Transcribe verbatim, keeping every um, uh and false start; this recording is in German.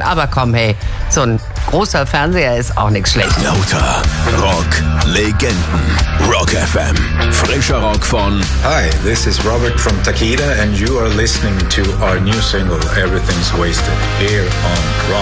Aber komm, hey, so ein großer Fernseher ist auch nichts Schlechtes. Lauter Rock Legenden. Rock F M. Frischer Rock von Hi, this is Robert from Takeda and you are listening to our new single Everything's Wasted here on Rock.